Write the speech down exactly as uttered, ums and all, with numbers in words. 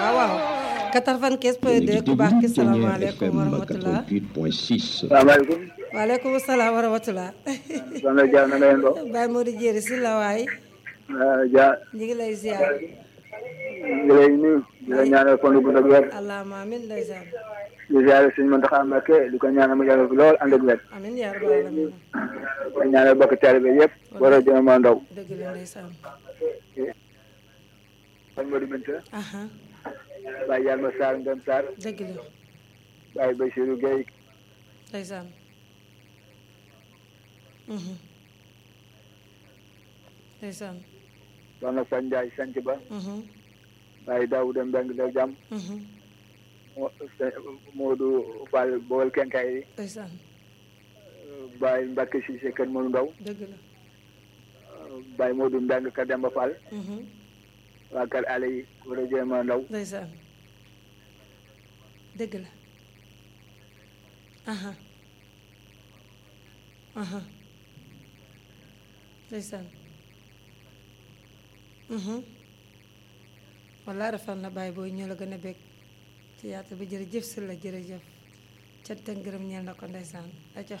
waaw waaw quatre-vingt-quinze point deux ku baax ki salaamaaleykum wa rahmatulah. salaamaaleykum. waaleykum salaam wa rahmatulah. soxna Dia na ngeen ko. Baye Modou Dieri si la waay. Dia. ñu ngi lay ziar. ñu ngi lay nuyu. di la ñaanal fan bu gudd ak wér. allahumma amiin ndeysaan. di ziar suñu Mountakha Mbacké di ko ñaanal mu yàgg lool ànd ak wér. amiin yaa rabbal aalamiin. di ko ñaanal bokk taalibe yëpp. war a jëm ma ndaw. dëgg la ndeysaan. Baye Modou Binta. aha Baye Yalma Sarr Ngam Sarr. dëgg la Baye Bassirou Gueye. ndeysaan. mhm ndeysaan. soxna Fan Ndiaye sant ba. mhm Baye Daouda Mbengue da jàmm. mhm Modou Fall Bowal Kenkay yi. ndeysaan. Baye Mbacke Cissé Kër Modou Ndaw. dëgg la. Baye Modou Mbengue Kër Demba Fall. mhm waa kër àll yi war a jéem a ndaw. ndeysaan. dëgg la. aha aha ndeysaan. mhm wallaahi rafet na Baye booy ñoo la gën a bég ci yaatu bi jërëjëf si la jërëjëf cant ak ngërëm ñeel na ko ndeysaan aca